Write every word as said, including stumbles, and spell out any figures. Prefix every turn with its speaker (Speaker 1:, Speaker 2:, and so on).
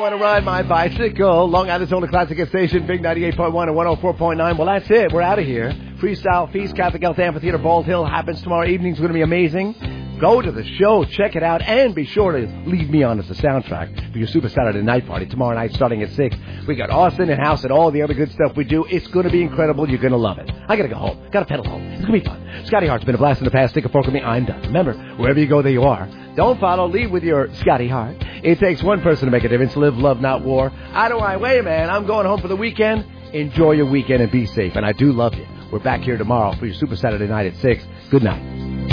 Speaker 1: want to ride my bicycle. Long Island's only classic hit station, Big ninety-eight point one and one oh four point nine. Well, that's it. We're out of here. Freestyle Feast, Catholic Health Amphitheater, Bald Hill happens tomorrow evening. It's going to be amazing. Go to the show, check it out, and be sure to leave me on as a soundtrack for your Super Saturday night party tomorrow night starting at six. We got Austin and House and all the other good stuff we do. It's going to be incredible. You're going to love it. I got to go home. Got to pedal home. It's going to be fun. Scotty Hart's been a blast in the past. Stick a fork with me. I'm done. Remember, wherever you go, there you are. Don't follow. Lead with your Scotty Hart. It takes one person to make a difference. Live, love, not war. Out of my way, man. I'm going home for the weekend. Enjoy your weekend and be safe. And I do love you. We're back here tomorrow for your Super Saturday night at six. Good night.